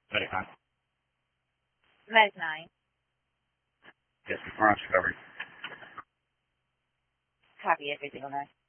Medic on. Med 9. Yes, we're on discovery. Copy everything on that.